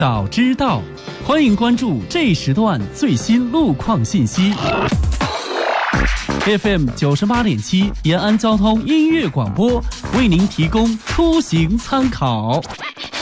早知道，欢迎关注这时段最新路况信息。FM 98.7延安交通音乐广播为您提供出行参考。